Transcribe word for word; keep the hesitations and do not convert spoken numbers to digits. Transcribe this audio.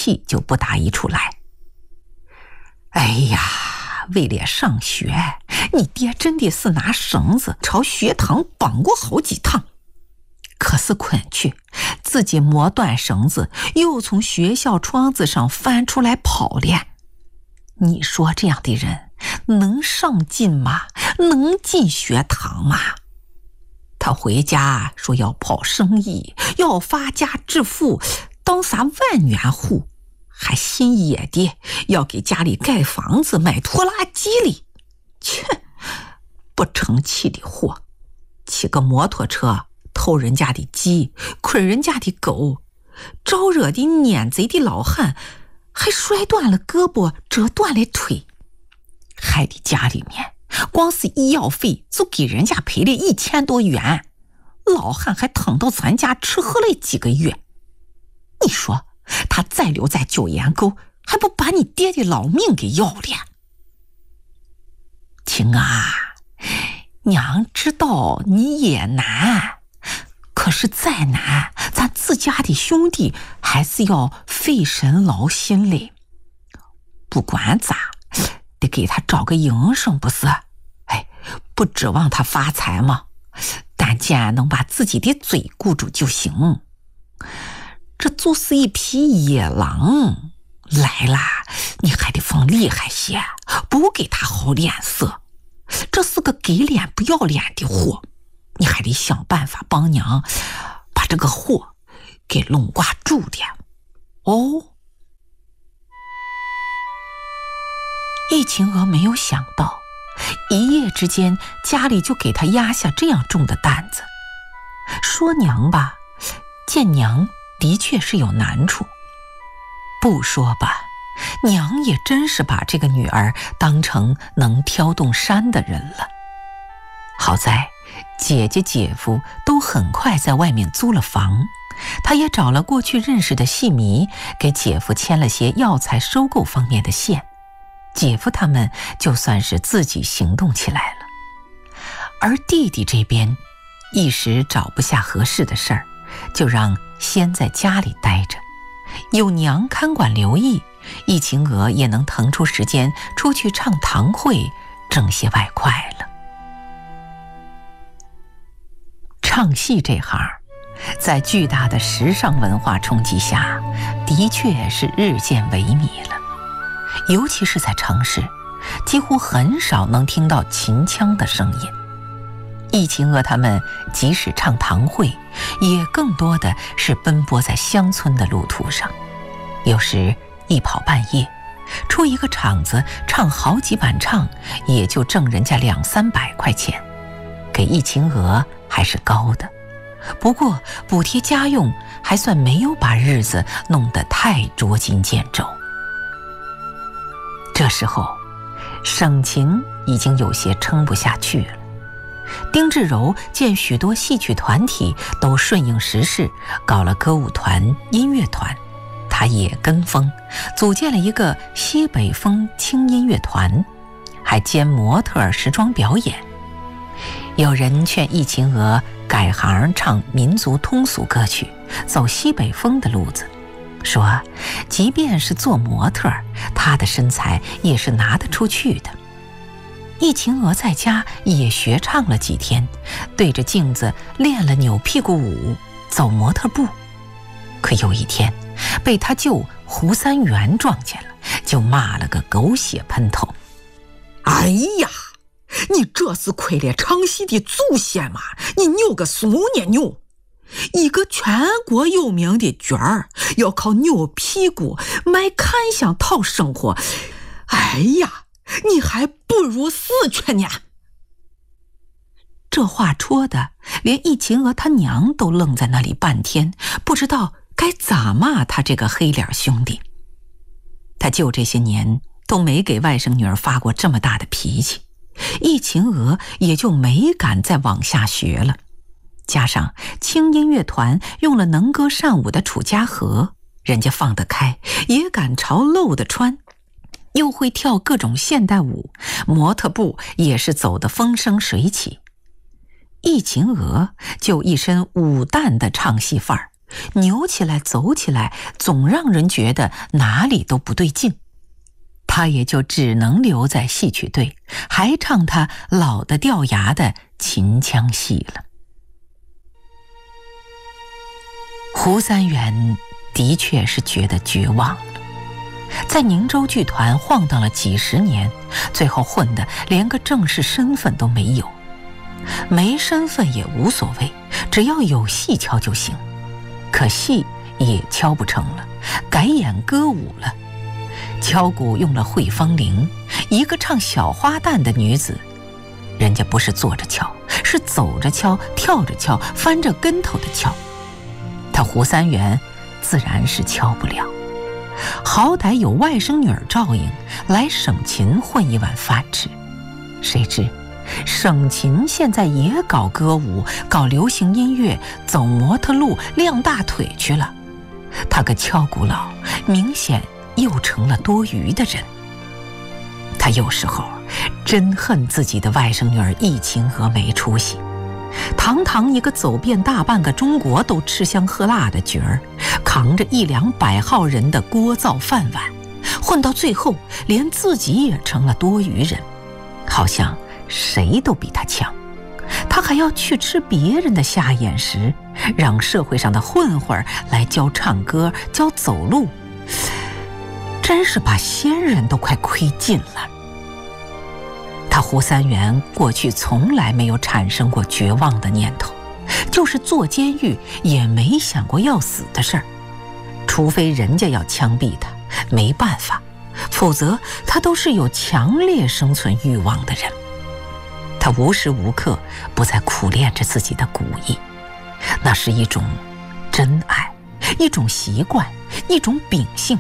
气就不打一处来。哎呀，为了上学，你爹真的是拿绳子朝学堂绑过好几趟。可是困去，自己磨断绳子，又从学校窗子上翻出来跑了。你说这样的人能上进吗？能进学堂吗？他回家说要跑生意，要发家致富，当啥万元户，还心野的要给家里盖房子买拖拉机里。切，不成器的货，骑个摩托车偷人家的鸡，捆人家的狗，招惹的撵贼的老汉，还摔断了胳膊，折断了腿，害得家里面光是医药费就给人家赔了一千多元，老汉还躺到咱家吃喝了几个月。你说他再留在九岩沟，还不把你爹的老命给要了？晴啊，娘知道你也难，可是再难，咱自家的兄弟还是要费神劳心嘞。不管咋，得给他找个营生不是？哎，不指望他发财嘛，但见能把自己的嘴顾住就行。这就是一匹野狼来啦，你还得放厉害些，不给他好脸色。这是个给脸不要脸的货，你还得想办法帮娘把这个货给弄挂住的哦。易晴娥没有想到，一夜之间家里就给她压下这样重的担子。说娘吧，见娘的确是有难处；不说吧，娘也真是把这个女儿当成能挑动山的人了。好在姐姐姐夫都很快在外面租了房，她也找了过去认识的戏迷，给姐夫签了些药材收购方面的线，姐夫他们就算是自己行动起来了。而弟弟这边一时找不下合适的事儿，就让先在家里待着，有娘看管留意，易晴娥也能腾出时间出去唱堂会，挣些外快了。唱戏这行，在巨大的时尚文化冲击下，的确是日渐萎靡了。尤其是在城市，几乎很少能听到秦腔的声音。易晴娥他们即使唱堂会，也更多的是奔波在乡村的路途上，有时一跑半夜，出一个场子唱好几板唱，也就挣人家两三百块钱，给易晴娥还是高的。不过补贴家用，还算没有把日子弄得太捉襟见肘。这时候，省情已经有些撑不下去了。丁志柔见许多戏曲团体都顺应时势，搞了歌舞团、音乐团，他也跟风，组建了一个西北风轻音乐团，还兼模特儿时装表演。有人劝易晴娥改行唱民族通俗歌曲，走西北风的路子，说即便是做模特儿，她的身材也是拿得出去的。易晴娥在家也学唱了几天，对着镜子练了扭屁股舞，走模特步。可有一天被他舅胡三元撞见了，就骂了个狗血喷头。哎呀，你这是亏了唱戏的祖先嘛，你扭个怂呢扭！一个全国有名的角儿，要靠扭屁股卖看相讨生活，哎呀，你还不如死去呢！这话戳的连易晴娥他娘都愣在那里半天，不知道该咋骂他这个黑脸兄弟。他舅这些年都没给外甥女儿发过这么大的脾气，易晴娥也就没敢再往下学了。加上轻音乐团用了能歌善舞的楚家和，人家放得开，也敢朝露的穿，又会跳各种现代舞，模特步也是走得风生水起。易晴娥就一身武旦的唱戏范儿， 扭起来走起来总让人觉得哪里都不对劲，他也就只能留在戏曲队，还唱他老的掉牙的秦腔戏了。胡三元的确是觉得绝望了，在宁州剧团晃荡了几十年，最后混得连个正式身份都没有。没身份也无所谓，只要有戏敲就行。可戏也敲不成了，改演歌舞了。敲鼓用了惠芳玲，一个唱小花旦的女子，人家不是坐着敲，是走着敲，跳着敲，翻着跟头的敲。他胡三元自然是敲不了，好歹有外甥女儿照应，来省勤混一碗饭吃。谁知省勤现在也搞歌舞，搞流行音乐，走模特路，亮大腿去了。他个敲鼓佬明显又成了多余的人。他有时候真恨自己的外甥女儿易晴娥没出息，堂堂一个走遍大半个中国都吃香喝辣的角儿，扛着一两百号人的锅灶饭碗，混到最后连自己也成了多余人，好像谁都比他强。他还要去吃别人的下眼食，让社会上的混混来教唱歌，教走路，真是把先人都快亏尽了。他胡三元过去从来没有产生过绝望的念头，就是坐监狱也没想过要死的事儿，除非人家要枪毙他，没办法，否则他都是有强烈生存欲望的人。他无时无刻不在苦练着自己的古艺，那是一种真爱，一种习惯，一种秉性。